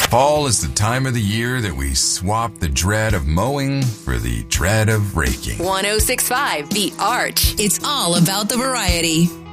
Fall is the time of the year that we swap the dread of mowing for the dread of raking. 1065 The Arch. It's all about the variety.